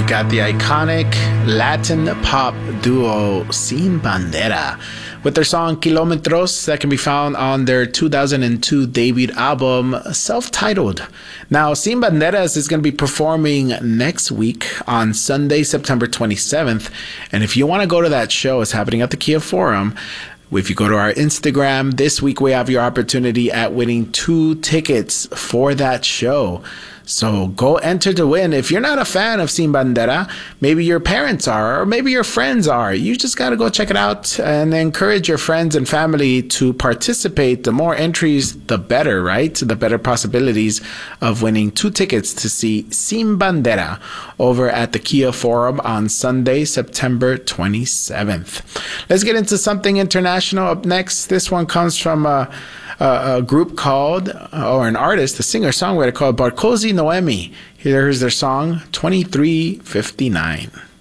We've got the iconic Latin pop duo Sin Bandera with their song Kilometros that can be found on their 2002 debut album, self-titled. Now, Sin Banderas is going to be performing next week on Sunday, September 27th. And if you want to go to that show, it's happening at the Kia Forum. If you go to our Instagram, this week we have your opportunity at winning 2 tickets for that show. So go enter to win. If you're not a fan of Sin Bandera, maybe your parents are, or maybe your friends are. You just got to go check it out and encourage your friends and family to participate. The more entries, the better, right? The better possibilities of winning 2 tickets to see Sin Bandera over at the Kia Forum on Sunday, September 27th. Let's get into something international up next. This one comes from a group called, or an artist, a singer-songwriter called Barkozy Noemi. Here's their song, 2359.